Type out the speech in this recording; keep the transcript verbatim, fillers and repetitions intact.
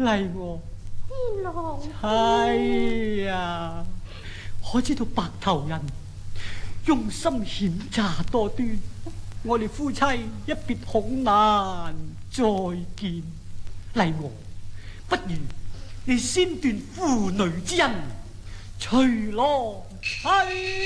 麗娥， 天狼係啊，可知道白頭人用心險詐多端，我哋夫妻一別恐難再見。麗娥，不如你先斷父女之恩，隨郎妻。